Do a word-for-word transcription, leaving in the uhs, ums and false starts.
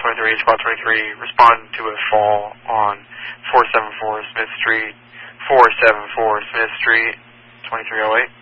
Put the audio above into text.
twenty-three, Squad twenty-three, respond to a fall on four seven four Smith Street, four seven four Smith Street, twenty-three oh eight.